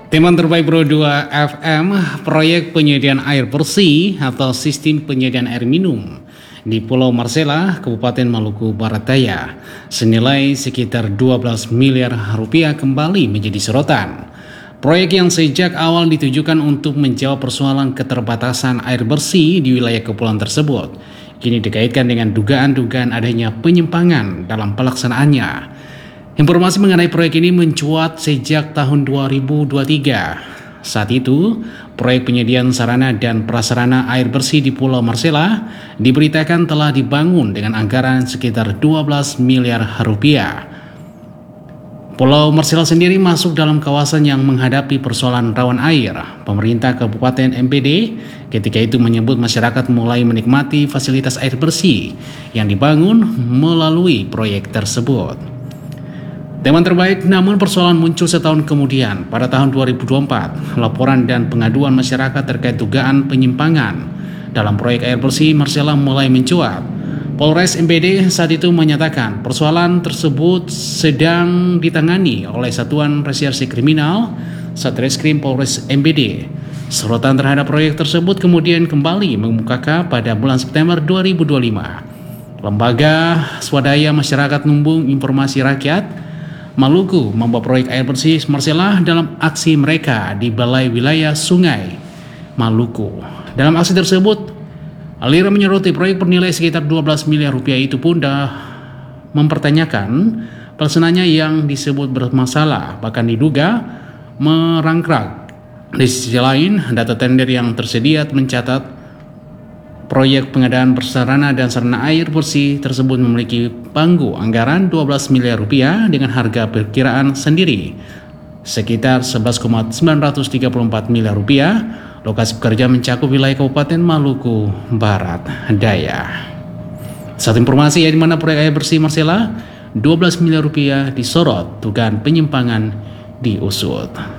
Teman terbaik Pro 2 FM, proyek penyediaan air bersih atau sistem penyediaan air minum di Pulau Marcela, Kabupaten Maluku Barat Daya, senilai sekitar 12 miliar rupiah kembali menjadi sorotan. Proyek yang sejak awal ditujukan untuk menjawab persoalan keterbatasan air bersih di wilayah kepulauan tersebut, kini dikaitkan dengan dugaan-dugaan adanya penyimpangan dalam pelaksanaannya. Informasi mengenai proyek ini mencuat sejak tahun 2023. Saat itu, proyek penyediaan sarana dan prasarana air bersih di Pulau Marcela diberitakan telah dibangun dengan anggaran sekitar 12 miliar rupiah. Pulau Marcela sendiri masuk dalam kawasan yang menghadapi persoalan rawan air. Pemerintah Kabupaten MPD ketika itu menyebut masyarakat mulai menikmati fasilitas air bersih yang dibangun melalui proyek tersebut. Teman terbaik, namun persoalan muncul setahun kemudian. Pada tahun 2024, laporan dan pengaduan masyarakat terkait dugaan penyimpangan dalam proyek air bersih Marcela mulai mencuat. Polres MPD saat itu menyatakan persoalan tersebut sedang ditangani oleh Satuan Reserse Kriminal Satreskrim Polres MPD. Sorotan terhadap proyek tersebut kemudian kembali mengemuka pada bulan September 2025. Lembaga Swadaya Masyarakat Lumbung Informasi Rakyat Maluku membawa proyek air bersih Marcela dalam aksi mereka di Balai Wilayah Sungai Maluku. Dalam aksi tersebut, Alira menyoroti proyek bernilai sekitar 12 miliar rupiah itu pun dah mempertanyakan pelaksanaannya yang disebut bermasalah, bahkan diduga merangkrak. Di sisi lain, data tender yang tersedia mencatat proyek pengadaan prasarana dan sarana air bersih tersebut memiliki panggu anggaran 12 miliar rupiah dengan harga perkiraan sendiri sekitar 11,934 miliar rupiah. Lokasi pekerja mencakup wilayah Kabupaten Maluku Barat Daya. Satu informasi di mana proyek air bersih Marcela 12 miliar rupiah disorot dugaan penyimpangan diusut.